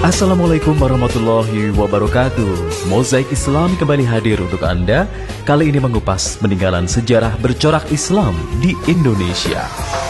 Assalamualaikum warahmatullahi wabarakatuh. Mozaik Islam kembali hadir untuk Anda. Kali ini mengupas peninggalan sejarah bercorak Islam di Indonesia.